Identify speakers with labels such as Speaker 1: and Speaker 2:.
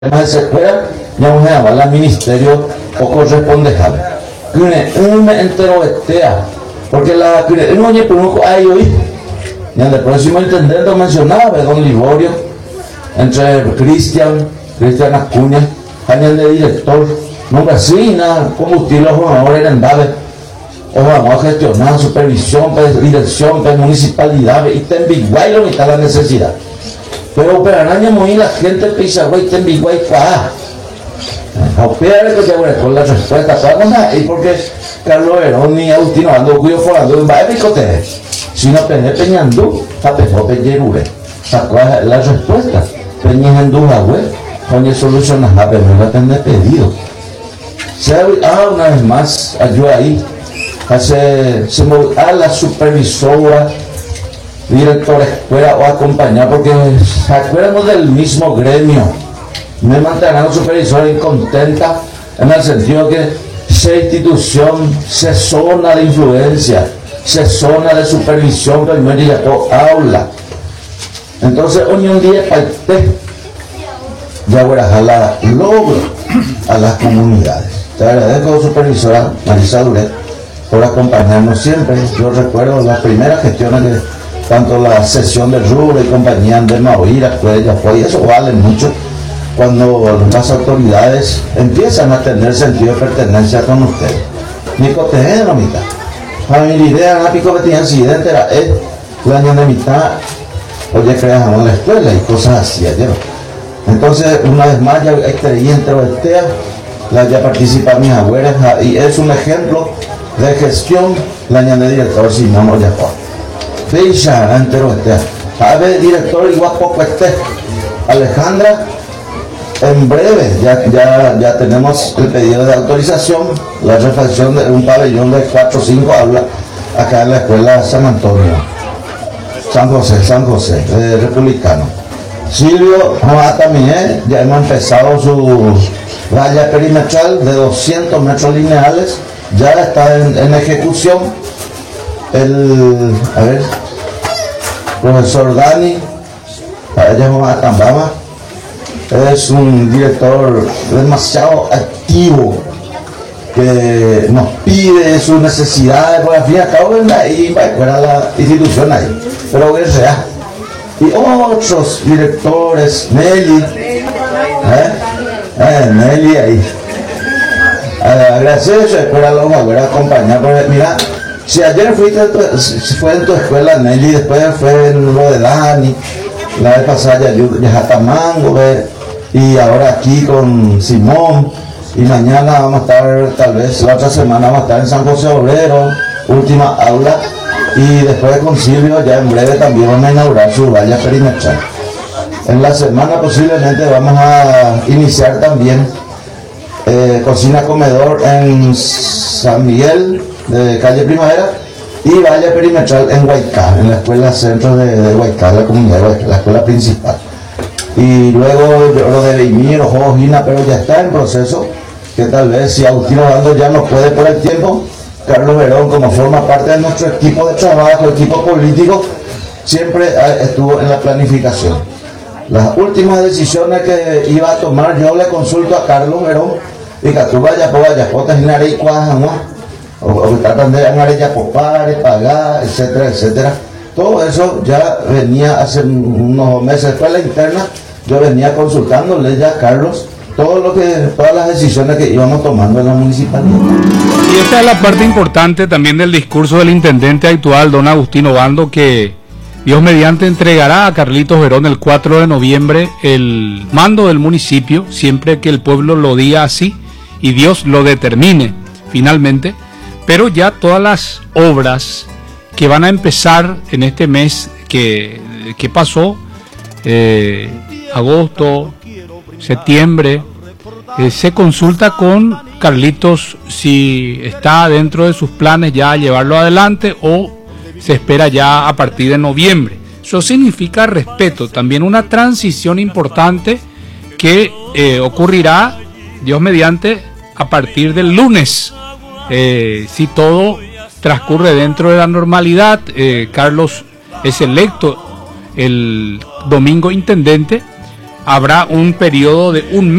Speaker 1: se espera, ya vamos a llamar al ministerio o correspondejal. Me entero estea, porque la no oye pero hay hoy. Y el próximo intendente mencionaba don Liborio, entre Cristian Acuña, Daniel de director, no vecina, combustible ahora en Dave, o vamos a gestionar supervisión, dirección, municipalidad, y te enviguay lo que está la necesidad. Pero operarán muy la gente pisa güey te enviguay para operar que ya con la respuesta para y porque Carlos Verón y Agustino ando cuyo forando en Baebicote si no pende peñandú tapejó peñerure sacó la respuesta peñandú la web con soluciones a pero no atende pedido una vez más ayuda ahí se movió a la supervisora director de escuela o acompañar porque se acuerdan del mismo gremio. Me mantendrán los supervisores incontenta en el sentido que se institución, se zona de influencia, se zona de supervisión, primero y aula. Entonces, hoy un día parte ya voy a jalar logro a las comunidades. Te agradezco, supervisora Marisa Duret, por acompañarnos siempre. Yo recuerdo las primeras gestiones que tanto la sesión de Rubro y compañía de Maoira, pues ya fue, y eso vale mucho cuando las autoridades empiezan a tener sentido de pertenencia con ustedes. Mi coteje de mitad. A mi idea, la pico que tenía incidente era el año de mitad, oye, creamos la escuela y cosas así ayer. Entonces, una vez más, ya creyente o estea, ya participa mis abuelas y es un ejemplo de gestión, la año de director Simón Ollapó. Fecha entero este. A ver, director igual poco este. Alejandra, en breve ya tenemos el pedido de autorización, la refacción de un pabellón de 4 o 5 aulas acá en la escuela San Antonio, San José, republicano. Silvio también, ya hemos empezado su valla perimetral de 200 metros lineales, ya está en ejecución. Profesor Dani, allá en Atambama, es un director demasiado activo que nos pide sus necesidades, porque al fin y al cabo ahí va a la institución ahí, pero que sea. Y otros directores, Nelly ahí. Gracias, espero a los volver a acompañar, porque mira, si ayer fue en tu escuela Nelly, después fue en lo de Dani, la vez pasada ya Jatamango, y ahora aquí con Simón, y mañana vamos a estar, tal vez la otra semana vamos a estar en San José Obrero, última aula, y después con Silvio ya en breve también vamos a inaugurar su valla perimetral. En la semana posiblemente vamos a iniciar también cocina comedor en San Miguel de calle Primavera y valla perimetral en Huaycá, en la escuela centro de Huaycá, la comunidad de Huaycá, la escuela principal. Y luego lo de Beimir o Jojina, pero ya está en proceso, que tal vez si Agustino Bando ya no puede por el tiempo, Carlos Verón, como forma parte de nuestro equipo de trabajo, equipo político, siempre estuvo en la planificación. Las últimas decisiones que iba a tomar, yo le consulto a Carlos Verón, y que tú vayas por tener y cuajas, ¿no? O tratan de ganar ella por pares, pagar, etcétera, etcétera. Todo eso ya venía hace unos meses después de la interna, yo venía consultándole ya a Carlos todas las decisiones que íbamos tomando en la municipalidad.
Speaker 2: Y esta es la parte importante también del discurso del intendente actual, don Agustino Bando, que Dios mediante entregará a Carlitos Verón el 4 de noviembre el mando del municipio, siempre que el pueblo lo diga así y Dios lo determine finalmente. Pero ya todas las obras que van a empezar en este mes que pasó, agosto, septiembre, se consulta con Carlitos si está dentro de sus planes ya llevarlo adelante o se espera ya a partir de noviembre. Eso significa respeto, también una transición importante que ocurrirá, Dios mediante, a partir del lunes. Si todo transcurre dentro de la normalidad, Carlos es electo el domingo intendente, habrá un periodo de un mes